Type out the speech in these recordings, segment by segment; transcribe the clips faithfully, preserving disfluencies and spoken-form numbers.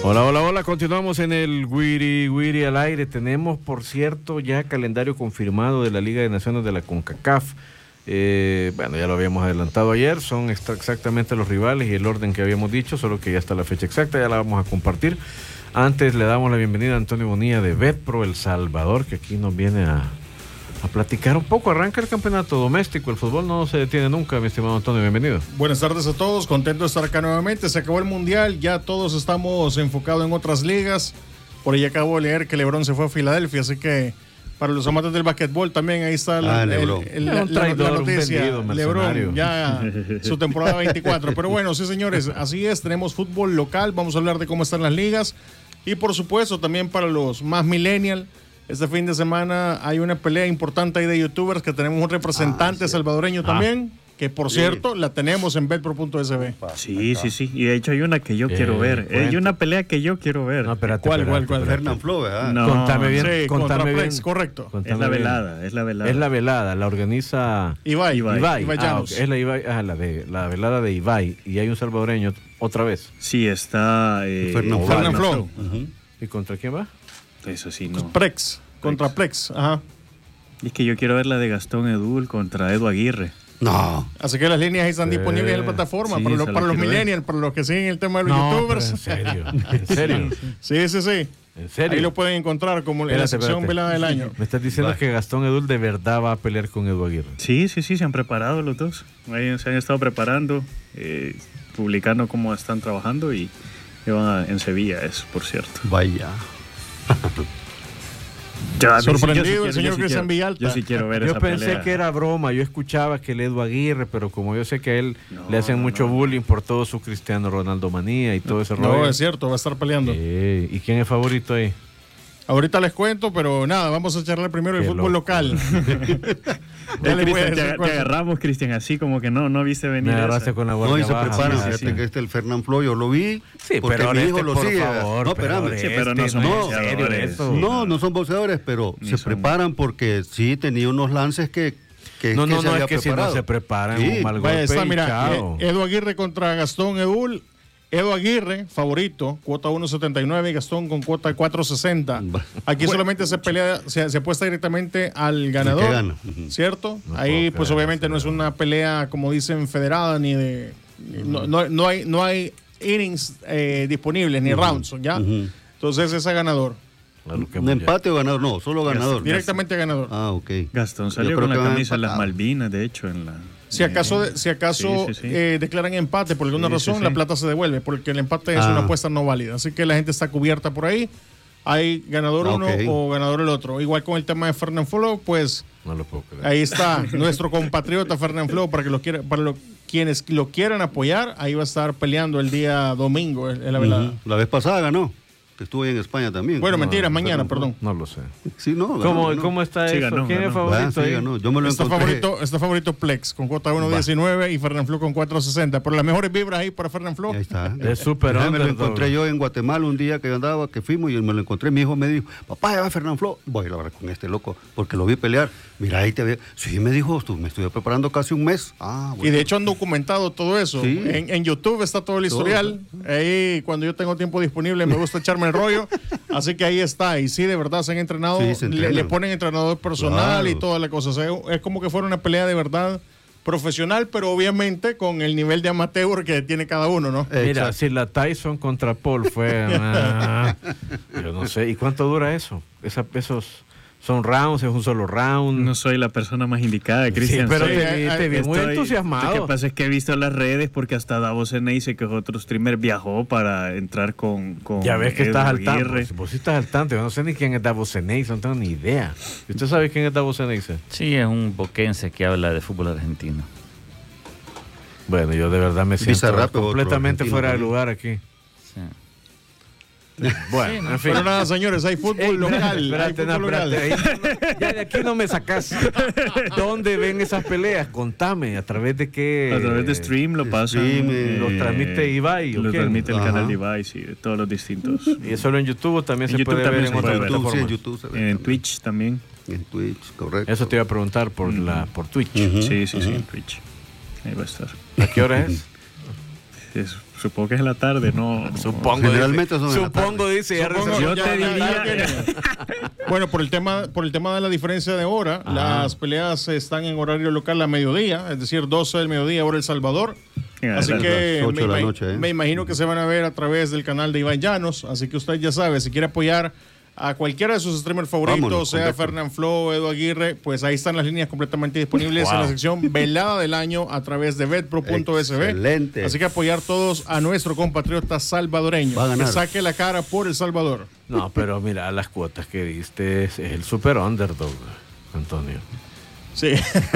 Hola, hola, hola, continuamos en el Wiri Wiri al aire. Tenemos, por cierto, ya calendario confirmado de la Liga de Naciones de la CONCACAF. Eh, bueno, ya lo habíamos adelantado ayer, son exactamente los rivales y el orden que habíamos dicho, solo que ya está la fecha exacta, ya la vamos a compartir. Antes le damos la bienvenida a Antonio Bonilla de Betpro El Salvador, que aquí nos viene a, a platicar un poco. Arranca el campeonato doméstico, el fútbol no se detiene nunca, mi estimado Antonio, bienvenido. Buenas tardes a todos, contento de estar acá nuevamente. Se acabó el Mundial, ya todos estamos enfocados en otras ligas. Por ahí acabo de leer que LeBron se fue a Filadelfia, así que para los amantes del básquetbol también ahí está la, ah, el, LeBron. el, la, traidor, la noticia. LeBron, LeBron, ya su temporada veinticuatro. Pero bueno, sí señores, así es, tenemos fútbol local, vamos a hablar de cómo están las ligas. Y por supuesto también para los más millennial, este fin de semana hay una pelea importante ahí de youtubers que tenemos un representante ah, sí. salvadoreño ah. también. Que por sí. cierto, la tenemos en betpro punto s b. Sí, sí, sí. Y de hecho hay una que yo eh, quiero ver. Cuenta. Hay una pelea que yo quiero ver. No, espérate, ¿Cuál, espérate, cuál, cuál? Fernand Flo, ¿verdad? No, contame bien. Sí, contame bien. Plex, correcto. Contame es la bien. velada, es la velada. Es la velada, la organiza Ibai. Ibai. Ibai. Ibai ah, okay. Es la, Ibai, ah, la, de, la velada de Ibai. Y hay un salvadoreño otra vez. Sí, está... Eh, Fernand, Fernand Flo. Uh-huh. ¿Y contra quién va? Eso sí, no. Plex. Contra Plex. Ajá. Y es que yo quiero ver la de Gastón Edul contra Edu Aguirre. No. Así que las líneas ahí están sí. disponibles en la plataforma sí, para, lo, para los millennials, para los que siguen el tema de los no, youtubers. ¿En serio? ¿En serio? Sí, sí, sí. ¿En serio? Ahí lo pueden encontrar como en la sección espérate. velada del año. Me estás diciendo va. que Gastón Edul de verdad va a pelear con Edu Aguirre. Sí, sí, sí, se han preparado los dos. Ahí se han estado preparando, eh, publicando cómo están trabajando y van a, en Sevilla, eso, por cierto. Vaya. Ya, sorprendido sí el señor Cristian Villalta. Yo sí quiero ver yo esa pensé pelea. que era broma, yo escuchaba que el Edu Aguirre, pero como yo sé que a él no, le hacen no, mucho no. bullying por todo su Cristiano Ronaldo manía y todo ese no, rollo. No, es cierto, va a estar peleando. Eh, ¿Y quién es favorito ahí? Ahorita les cuento, pero nada, vamos a charlar primero del fútbol loco. local. Ya le Cristian, te, te agarramos, Cristian, así como que no, no viste venir. Me agarraste con la guardia No, y se baja, preparan. sí, Fíjate sí. que este el Fernand Flo, yo lo vi. Sí, porque pero mi este, hijo lo por sigue. favor, no, espérame. pero sí, pero no son no, boxeadores. No, no son boxeadores, pero Ni se son... preparan porque sí tenía unos lances que. Que, no, que no, se no, había es que preparado. si no se preparan sí. un mal Vaya, golpe está, y mira, chao. Edu Aguirre contra Gastón Edul. Edu Aguirre, favorito, cuota uno setenta y nueve y Gastón con cuota cuatro sesenta. Aquí solamente se pelea, se, se apuesta directamente al ganador, gana. ¿cierto? No Ahí pues creer, obviamente no es una pelea como dicen federada ni de... Uh-huh. no, no, no, hay, no hay innings eh, disponibles ni uh-huh. rounds, ¿ya? Uh-huh. Entonces es a ganador. ¿Un empate o ganador? No, solo ganador. Directamente a ganador. Ah, ok. Gastón salió con la camisa de las Malvinas, de hecho, en la... Si acaso, si acaso sí, sí, sí. Eh, declaran empate por alguna sí, razón, sí, sí. la plata se devuelve, porque el empate es ah. una apuesta no válida. Así que la gente está cubierta por ahí. Hay ganador uno okay. o ganador el otro. Igual con el tema de Fernand Flo, pues no lo puedo creer. Ahí está nuestro compatriota Fernand Flo, para que lo quiera, para lo, quienes lo quieran apoyar, ahí va a estar peleando el día domingo en la velada. Uh-huh. La vez pasada ganó. Estuve en España también. Bueno, no, mentiras, no, mañana, no, perdón. No lo sé. Sí, no. ¿Cómo, ganó, ¿Cómo está sí, eso? ganó, ¿Quién ganó. es favorito? Ah, sí, ganó. Yo me lo está, encontré. favorito, está favorito Plex con cuota uno diecinueve y Fernand Flo con cuatro sesenta. Pero las mejores vibras ahí para Fernand Flo. Ahí está. Es súper Me lo encontré yo en Guatemala un día que yo andaba, que fuimos y me lo encontré. Mi hijo me dijo, papá, ya va Fernand Flo. Voy a hablar con este loco porque lo vi pelear. Mira, ahí te ve. Sí, me dijo, tú, me estuve preparando casi un mes. Ah, bueno. Y de hecho han documentado todo eso. Sí. En, en YouTube está todo el historial. Todo. Ahí, cuando yo tengo tiempo disponible, me gusta echarme el rollo. Así que ahí está. Y sí, de verdad se han entrenado. Sí, se le, le ponen entrenador personal claro. y toda la cosa. O sea, es como que fuera una pelea de verdad profesional, pero obviamente con el nivel de amateur que tiene cada uno, ¿no? Mira, exacto. Si la Tyson contra Paul fue... ah, yo no sé. ¿Y cuánto dura eso? Esa, esos... ¿Son rounds? ¿Es un solo round? No soy la persona más indicada, Cristian. Sí, pero soy, te, te vi muy entusiasmado. Lo que pasa es que he visto las redes porque hasta Davos Eneise, que es otro streamer, viajó para entrar con, con ya ves que Edu estás al tanto. Vos, vos sí estás al tanto. Yo no sé ni quién es Davos Eneise, no tengo ni idea. ¿Usted sabe quién es Davos Eneise? Sí, es un boquense que habla de fútbol argentino. Bueno, yo de verdad me siento Bizarrape, completamente fuera de lugar aquí. Sí. Bueno, sí, no, en fin. Pero nada, señores, hay fútbol Ey, local. Espérate, hay fútbol no, espérate, local. Ahí, ya de aquí no me sacas. ¿Dónde ven esas peleas? Contame, ¿a través de qué? A través de stream lo pasan. Stream, eh, ¿Los transmite Ibai? Lo qué? transmite el Ajá. canal de Ibai, sí, de todos los distintos. ¿Y eso solo en YouTube también en se YouTube puede también ver en otras plataformas? Sí, en YouTube se ve En también. Twitch también. En Twitch, correcto. Eso te iba a preguntar por, uh-huh. la, por Twitch. Uh-huh. Sí, sí, uh-huh. sí, en Twitch. Ahí va a estar. ¿A qué hora es? Es supongo que es en la tarde, no. Supongo. Generalmente son en la Supongo, tarde. dice. ya Supongo, resolvió. Yo te ya- diría- ya tiene. Bueno, por el tema por el tema de la diferencia de hora, Ajá. las peleas están en horario local a mediodía, es decir, doce del mediodía, hora El Salvador. Ya, Así las que ocho me, de la ima- noche, ¿eh? me imagino que se van a ver a través del canal de Iván Llanos. Así que usted ya sabe, si quiere apoyar a cualquiera de sus streamers favoritos, Vámonos, sea contacto. Fernán Flo, Edu Aguirre, pues ahí están las líneas completamente disponibles en la sección velada del año a través de betpro punto es be. Excelente. Así que apoyar todos a nuestro compatriota salvadoreño. Va a ganar. Que saque la cara por El Salvador. No, pero mira, las cuotas que diste es, es el super underdog, Antonio. Sí.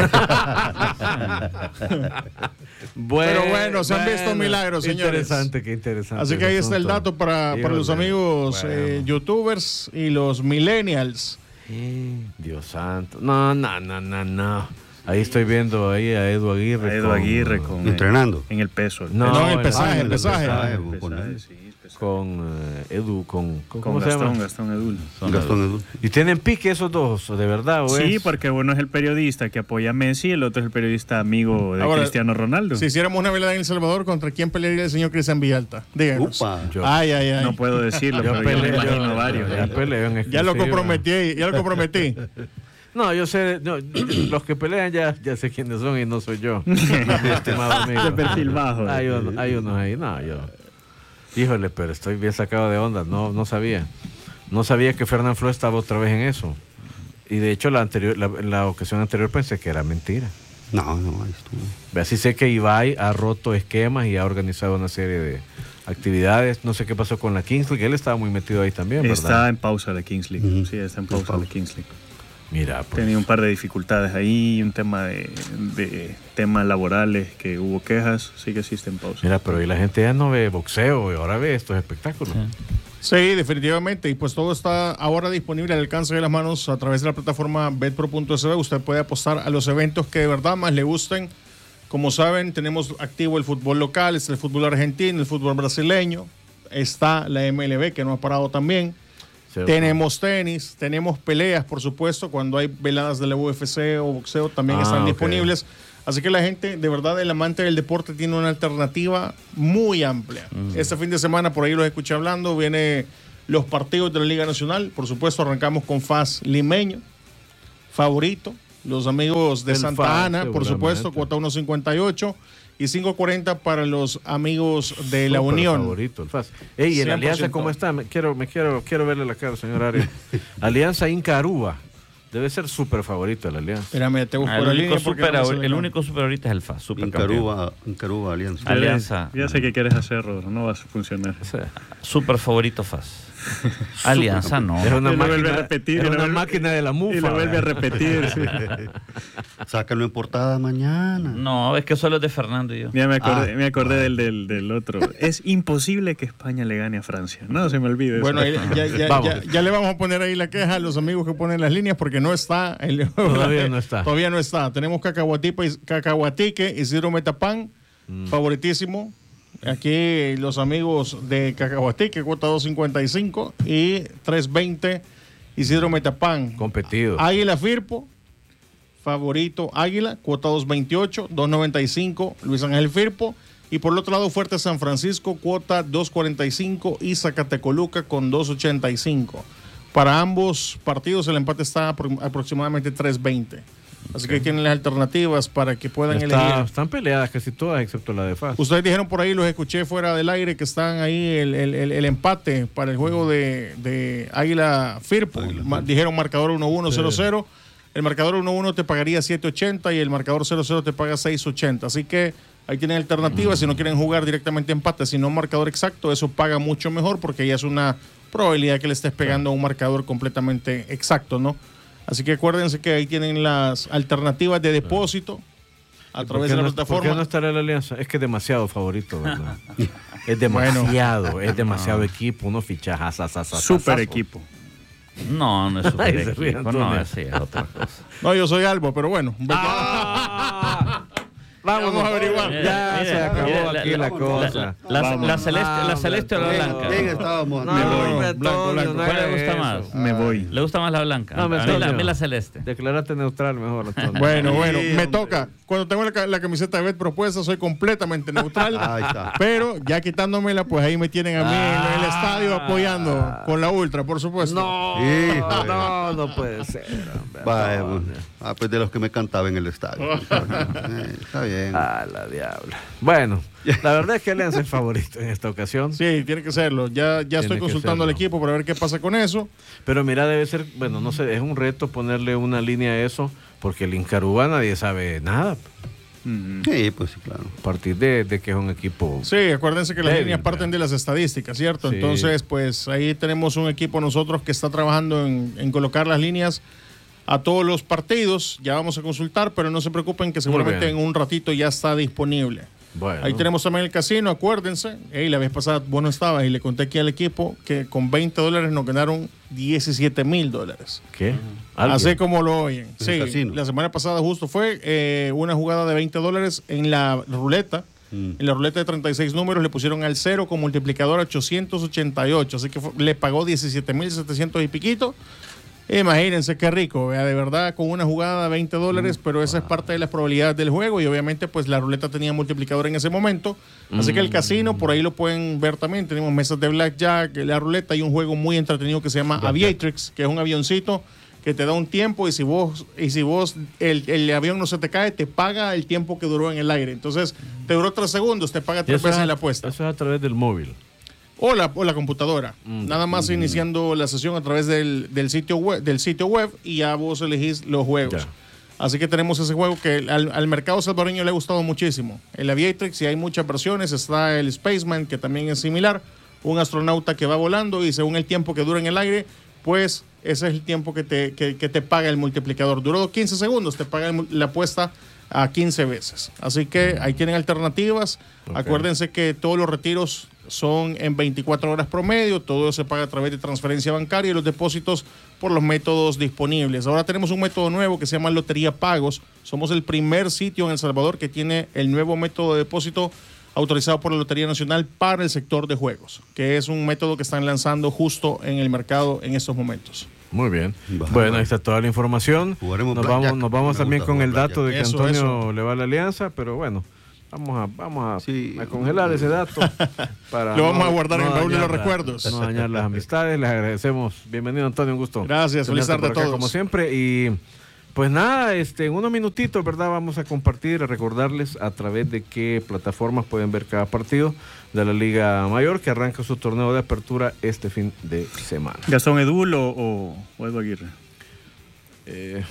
Bueno, Pero bueno, se han visto milagros, señores. Interesante, qué interesante. Así que ahí ese está el asunto. dato para, para los Híjole, amigos bueno. eh, youtubers y los millennials. Eh, Dios santo. No, no, no, no, no. Ahí estoy viendo ahí a Edu Aguirre. A Edu Aguirre con, Entrenando. En el peso. el No, peso. No, el el- pesaje, ah, el el pesaje. pesaje. El con pesaje, él. sí, el pesaje. Con eh, Edu, con. ¿Cómo, Con se Gastón, llama? Gastón Edul. Gastón Edu. ¿Y tienen pique esos dos, de verdad? ¿o Sí, es? porque uno es el periodista que apoya a Messi y el otro es el periodista amigo de Ahora, Cristiano Ronaldo. Si hiciéramos una velada en El Salvador, ¿contra quién pelearía el señor Cristian Villalta? Díganos. Upa. Yo- Ay, ay, ay. No puedo decirlo, Yo pero yo me peleo, imagino yo- varios. ya peleo en Ya lo exclusiva. comprometí, ya lo comprometí. No, yo sé, no, los que pelean ya, ya sé quiénes son y no soy yo. Mi estimado amigo. De perfil bajo. Hay, uno- hay unos ahí, no, yo. Híjole, pero estoy bien sacado de onda, no, no sabía. No sabía que Fernán Flo estaba otra vez en eso. Y de hecho, la anterior, la, la ocasión anterior pensé que era mentira. No, no, ahí estuvo. Ve, así sé que Ibai ha roto esquemas y ha organizado una serie de actividades. No sé qué pasó con la Kings League, él estaba muy metido ahí también, ¿verdad? Está en pausa la Kings League. Ujú. Sí, está en pausa la Kings League. Mira, pues. Tenía un par de dificultades ahí, un tema de, de temas laborales que hubo quejas, sí que existe en pausa. Mira, pero hoy la gente ya no ve boxeo y ahora ve estos espectáculos. Sí, definitivamente. Y pues todo está ahora disponible al alcance de las manos a través de la plataforma betpro punto es be. Usted puede apostar a los eventos que de verdad más le gusten. Como saben, tenemos activo el fútbol local, está el fútbol argentino, el fútbol brasileño, está la eme ele be que no ha parado también. Sí, Tenemos tenis, tenemos peleas, por supuesto, cuando hay veladas de la u efe ce o boxeo también Ah, están ok. disponibles. Así que la gente, de verdad, el amante del deporte tiene una alternativa muy amplia. Este fin de semana, por ahí los escuché hablando, viene los partidos de la Liga Nacional. Por supuesto, arrancamos con F A S limeño, favorito. Los amigos de El Santa F A S, Ana, por seguramente. supuesto, cuota uno cincuenta y ocho y cinco cuarenta para los amigos de la Súper Unión. favorito, el F A S. Ey, ¿y en cien por Alianza ciento. cómo está? Me quiero, me quiero, quiero verle la cara, señor Arias. Alianza Inca Aruba. Debe ser súper favorito la Alianza. Espérame, te busco Ah, el, la único línea porque super, no me sale el el único super ahorita es el F A S, super En campeón. Caruba, en Caruba Alianza. Ah, Alianza. Ya sé qué quieres hacer, Rodro, no vas a funcionar. O sea, super favorito F A S. Alianza no. Es una Y lo vuelve máquina, a repetir, es y lo una vuelve- máquina de la mufa. Y lo vuelve a ¿verdad? repetir. sí. Sácalo en portada mañana. No, es que solo es de Fernando y yo. Ya me acordé, Ah. me acordé del, del, del otro. Es imposible que España le gane a Francia. No se me olvide eso. Bueno, ahí ya, ya- Vamos. ya- ya le vamos a poner ahí la queja a los amigos que ponen las líneas porque no está. El, Todavía no está. Todavía no está. Tenemos Cacahuatipa y- Cacahuatique, Isidro Metapán, Mm. favoritísimo. Aquí los amigos de Cacahuatique, cuota dos cincuenta y cinco y tres veinte, Isidro Metapán. Competido. Águila Firpo, favorito Águila, cuota dos veintiocho, dos noventa y cinco, Luis Ángel Firpo. Y por el otro lado, Fuerte San Francisco, cuota dos cuarenta y cinco y Zacatecoluca con dos ochenta y cinco. Para ambos partidos el empate está apro- aproximadamente tres veinte. Así que tienen las alternativas para que puedan Está- elegir. están peleadas casi todas, excepto la de F A S. Ustedes dijeron por ahí, los escuché fuera del aire, que están ahí el, el- el- el empate para el juego de, de Águila Firpo. Ma- dijeron marcador uno uno, cero cero. El marcador uno uno te pagaría siete ochenta y el marcador cero cero te paga seis ochenta. Así que ahí tienen alternativas si no quieren jugar directamente empate, sino marcador exacto, eso paga mucho mejor porque ya es una probabilidad que le estés pegando a un marcador completamente exacto, ¿no? Así que acuérdense que ahí tienen las alternativas de depósito a ¿Por través qué de la no- ¿Por plataforma. qué no estará la Alianza? Es que es demasiado favorito, ¿verdad? Es demasiado, es demasiado equipo, uno fichaja, sa, sa, sa, sa, Super sa. equipo. No, no es super Ay, se ríe equipo. Antonio. No, ese es otra cosa. No, yo soy Albo, pero bueno. Ah, Vamos, Vamos a averiguar. Ya Mire, se acabó mire, la- aquí la, la- cosa. La, la- Vamos. la celeste, la Ah, celeste o la hombre, blanca. Bien estábamos. No, Me voy. hombre, Blanco, Antonio, blanco. no ¿Cuál le haga gusta eso. más? Me voy. ¿Le gusta más la blanca? No, me a, mí la, a mí Antonio. la celeste. Declarate neutral mejor, Antonio. Bueno, bueno, Sí, me hombre. toca. Cuando tengo la, ca- la camiseta de Bet propuesta, soy completamente neutral. Ahí está. Pero ya quitándomela, pues ahí me tienen a mí en el estadio apoyando con la Ultra, por supuesto. No, Híjole. no, no puede ser. Hombre, Vaya, Antonio. pues, ah, pues de los que me cantaba en el estadio. Eh, está bien. A la diabla. Bueno, la verdad es que Alianza es favorito en esta ocasión. Sí, tiene que serlo. Ya, ya estoy que consultando al serlo. equipo para ver qué pasa con eso. Pero mira, debe ser, bueno, no sé, es un reto ponerle una línea a eso, porque el Incarúa nadie sabe nada. Ujú. Sí, pues sí, claro. A partir de, de que es un equipo. Sí, acuérdense que las Débil, líneas parten ¿verdad? de las estadísticas, ¿cierto? Sí. Entonces, pues ahí tenemos un equipo nosotros que está trabajando en, en colocar las líneas a todos los partidos. Ya vamos a consultar, pero no se preocupen que seguramente en bien. un ratito ya está disponible. Bueno, Ahí tenemos también el casino, acuérdense. Ey, la vez pasada vos no estabas y le conté aquí al equipo que con veinte dólares nos ganaron diecisiete mil dólares. ¿qué? ¿Alguien? Así como lo oyen. En Sí, el casino. la semana pasada justo fue eh, una jugada de veinte dólares en la ruleta. Mm. En la ruleta de treinta y seis números le pusieron al cero con multiplicador ochocientos ochenta y ocho. Así que fue- le pagó diecisiete mil setecientos y piquito. Imagínense qué rico, vea, de verdad, con una jugada de veinte dólares, pero esa es parte de las probabilidades del juego y obviamente pues la ruleta tenía multiplicador en ese momento. Así que el casino, por ahí lo pueden ver también, tenemos mesas de blackjack, la ruleta y un juego muy entretenido que se llama Aviatrix, que es un avioncito que te da un tiempo y si vos, y si vos el, el avión no se te cae, te paga el tiempo que duró en el aire. Entonces, te duró tres segundos, te paga Y tres eso veces es a- la apuesta. Eso es a través del móvil. O la, o la computadora. Mm. Nada más iniciando la sesión a través del, del, sitio web, del sitio web y ya vos elegís los juegos. Ya. Así que tenemos ese juego que al, al mercado salvadoreño le ha gustado muchísimo. El Aviatrix, y hay muchas versiones. Está el Spaceman, que también es similar. Un astronauta que va volando y según el tiempo que dura en el aire, pues ese es el tiempo que te, que, que te paga el multiplicador. Duró quince segundos, te paga el mu- la apuesta a quince veces. Así que ahí tienen alternativas. Ok. Acuérdense que todos los retiros son en veinticuatro horas promedio, todo se paga a través de transferencia bancaria y los depósitos por los métodos disponibles. Ahora tenemos un método nuevo que se llama Lotería Pagos. Somos el primer sitio en El Salvador que tiene el nuevo método de depósito autorizado por la Lotería Nacional para el sector de juegos, que es un método que están lanzando justo en el mercado en estos momentos. Muy bien. Vale, Bueno, vale. ahí está toda la información. Jugaremos Nos blackjack. vamos, nos vamos Me también gusta con el jugar dato de que Eso, Antonio eso. le va a la Alianza, pero bueno, vamos a, vamos a, Sí. a congelar ese dato. Para Lo vamos no- a guardar no en el baúl de los dañar la- recuerdos. No dañar las amistades. Les agradecemos. Bienvenido, Antonio, un gusto. Gracias, feliz tenerte tarde por a acá, todos. Como siempre. Y pues nada, este, en unos minutitos, ¿verdad? Vamos a compartir, a recordarles a través de qué plataformas pueden ver cada partido de la Liga Mayor que arranca su torneo de apertura este fin de semana. ¿Gastón Edul o, o, o Edu Aguirre? Eh,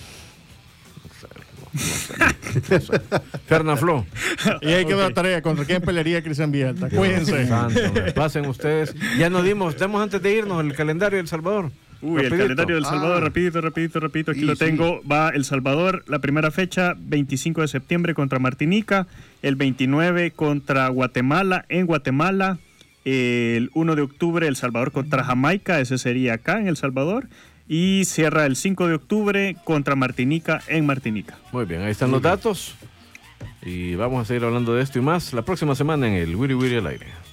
no sé, no, no sé, no sé. Fernafló. Y ahí quedó la tarea. ¿Contra quién pelearía Cristian Villalta? Cuídense. Santo, hombre. Pasen ustedes. Ya nos dimos, demos antes de irnos el calendario de El Salvador. Uy, el Rapidito. calendario del Salvador, Ah. rapidito, rapidito, rapidito, aquí Sí, lo sí. tengo. Va El Salvador, la primera fecha, veinticinco de septiembre contra Martinica, el veintinueve contra Guatemala, en Guatemala, el uno de octubre El Salvador contra Jamaica, ese sería acá en El Salvador, y cierra el cinco de octubre contra Martinica, en Martinica. Muy bien, ahí están los datos. Y vamos a seguir hablando de esto y más la próxima semana en el Wiri Wiri al aire.